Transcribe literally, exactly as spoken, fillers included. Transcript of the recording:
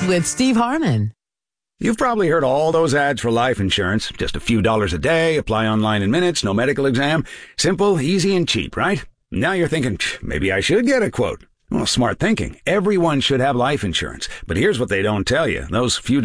with Steve Harmon. You've probably heard all those ads for life insurance. Just a few dollars a day, apply online in minutes, no medical exam. Simple, easy, and cheap, right? Now you're thinking, maybe I should get a quote. Well, smart thinking. Everyone should have life insurance. But here's what they don't tell you. Those few